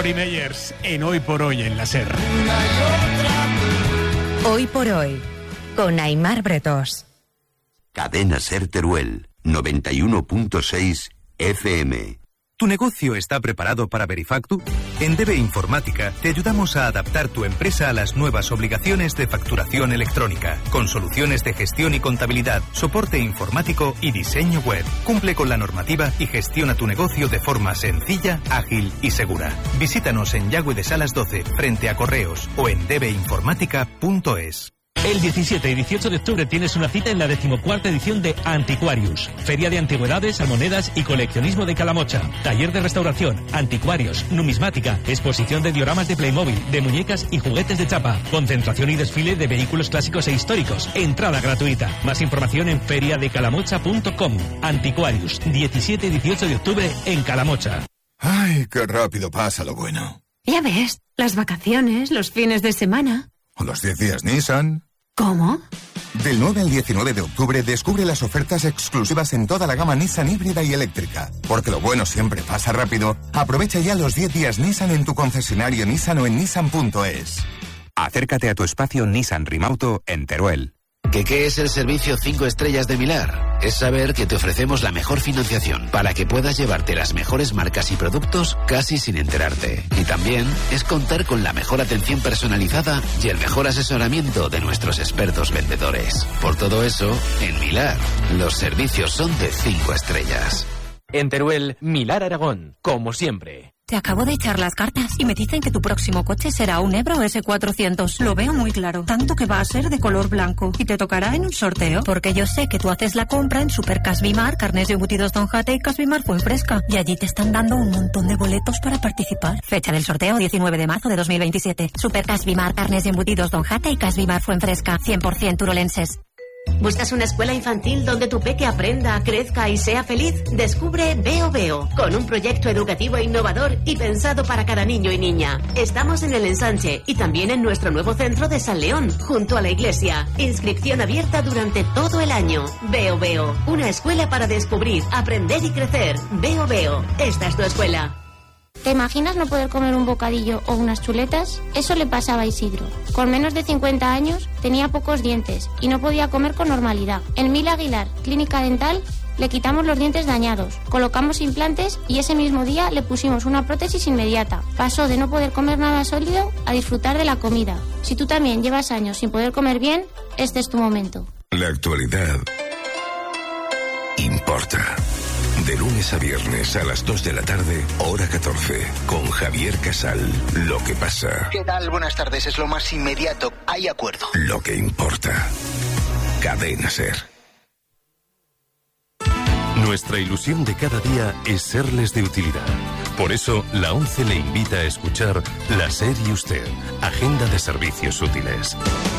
Lori Meyers en Hoy por Hoy en la SER. Hoy por Hoy, con Aimar Bretós. Cadena SER Teruel, 91.6 FM. ¿Tu negocio está preparado para Verifactu? En DB Informática te ayudamos a adaptar tu empresa a las nuevas obligaciones de facturación electrónica, con soluciones de gestión y contabilidad, soporte informático y diseño web. Cumple con la normativa y gestiona tu negocio de forma sencilla, ágil y segura. Visítanos en Yagüe de Salas 12, frente a Correos, o en dbinformática.es. El 17 y 18 de octubre tienes una cita en la 14ª edición de Antiquarius, Feria de Antigüedades, Almonedas y Coleccionismo de Calamocha. Taller de restauración, anticuarios, numismática, exposición de dioramas de Playmobil, de muñecas y juguetes de chapa, concentración y desfile de vehículos clásicos e históricos. Entrada gratuita. Más información en feriadecalamocha.com. Antiquarius, 17 y 18 de octubre en Calamocha. Ay, qué rápido pasa lo bueno. Ya ves, las vacaciones, los fines de semana. O los 10 días Nissan. ¿Cómo? Del 9 al 19 de octubre descubre las ofertas exclusivas en toda la gama Nissan híbrida y eléctrica. Porque lo bueno siempre pasa rápido. Aprovecha ya los 10 días Nissan en tu concesionario Nissan o en nissan.es. Acércate a tu espacio Nissan Rimauto en Teruel. ¿Qué es el servicio 5 estrellas de Milar? Es saber que te ofrecemos la mejor financiación para que puedas llevarte las mejores marcas y productos casi sin enterarte. Y también es contar con la mejor atención personalizada y el mejor asesoramiento de nuestros expertos vendedores. Por todo eso, en Milar, los servicios son de 5 estrellas. En Teruel, Milar Aragón, como siempre. Te acabo de echar las cartas y me dicen que tu próximo coche será un Ebro S400. Lo veo muy claro, tanto que va a ser de color blanco y te tocará en un sorteo. Porque yo sé que tú haces la compra en Super Casbimar, carnes y embutidos Don Jate y Casbimar Fuenfresca. Y allí te están dando un montón de boletos para participar. Fecha del sorteo 19 de marzo de 2027. Super Casbimar, carnes y embutidos Don Jate y Casbimar Fuenfresca, 100% turolenses. ¿Buscas una escuela infantil donde tu peque aprenda, crezca y sea feliz? Descubre Veo Veo, con un proyecto educativo innovador y pensado para cada niño y niña. Estamos en el Ensanche y también en nuestro nuevo centro de San León, junto a la iglesia. Inscripción abierta durante todo el año. Veo Veo, una escuela para descubrir, aprender y crecer. Veo Veo, esta es tu escuela. ¿Te imaginas no poder comer un bocadillo o unas chuletas? Eso le pasaba a Isidro. Con menos de 50 años, tenía pocos dientes y no podía comer con normalidad. En Mil Aguilar, Clínica Dental, le quitamos los dientes dañados, colocamos implantes y ese mismo día le pusimos una prótesis inmediata. Pasó de no poder comer nada sólido a disfrutar de la comida. Si tú también llevas años sin poder comer bien, este es tu momento. La actualidad importa. De lunes a viernes a las 2 de la tarde, hora 14, con Javier Casal. Lo que pasa. ¿Qué tal? Buenas tardes, es lo más inmediato. Hay acuerdo. Lo que importa. Cadena SER. Nuestra ilusión de cada día es serles de utilidad. Por eso, la ONCE le invita a escuchar La SER y Usted, Agenda de Servicios Útiles.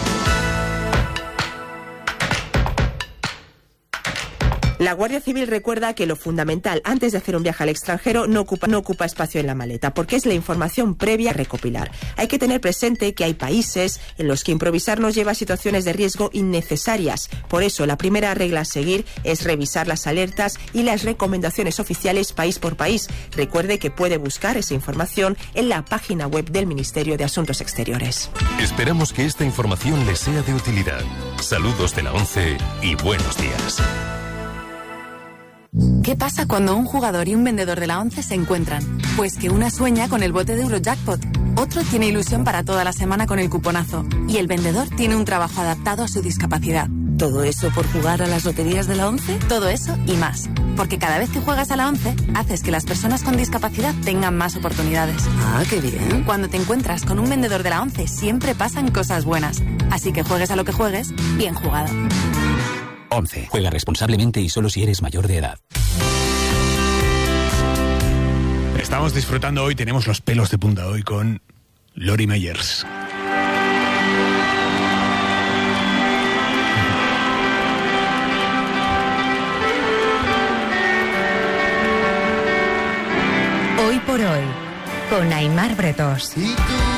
La Guardia Civil recuerda que lo fundamental antes de hacer un viaje al extranjero no ocupa espacio en la maleta, porque es la información previa a recopilar. Hay que tener presente que hay países en los que improvisar nos lleva a situaciones de riesgo innecesarias. Por eso, la primera regla a seguir es revisar las alertas y las recomendaciones oficiales país por país. Recuerde que puede buscar esa información en la página web del Ministerio de Asuntos Exteriores. Esperamos que esta información les sea de utilidad. Saludos de la ONCE y buenos días. ¿Qué pasa cuando un jugador y un vendedor de la ONCE se encuentran? Pues que una sueña con el bote de Eurojackpot, otro tiene ilusión para toda la semana con el cuponazo y el vendedor tiene un trabajo adaptado a su discapacidad. ¿Todo eso por jugar a las loterías de la ONCE? Todo eso y más. Porque cada vez que juegas a la ONCE, haces que las personas con discapacidad tengan más oportunidades. Ah, qué bien. Cuando te encuentras con un vendedor de la ONCE, siempre pasan cosas buenas. Así que juegues a lo que juegues, bien jugado. 11. Juega responsablemente y solo si eres mayor de edad. Estamos disfrutando hoy, tenemos los pelos de punta hoy con Lori Meyers. Hoy por Hoy, con Aimar Bretós.